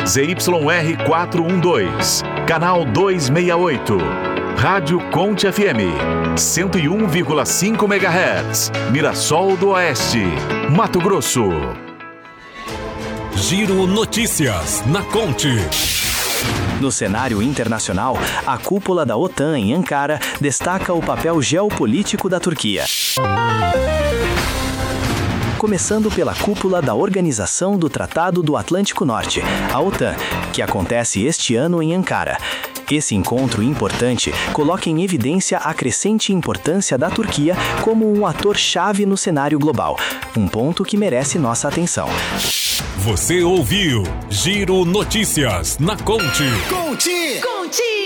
ZYR 412, canal 268. Rádio Conte FM, 101,5 MHz, Mirassol do Oeste, Mato Grosso. Giro Notícias na Conte. No cenário internacional, a cúpula da OTAN em Ankara destaca o papel geopolítico da Turquia. Começando pela cúpula da Organização do Tratado do Atlântico Norte, a OTAN, que acontece este ano em Ankara. Esse encontro importante coloca em evidência a crescente importância da Turquia como um ator-chave no cenário global, um ponto que merece nossa atenção. Você ouviu Giro Notícias na Conte. Conte!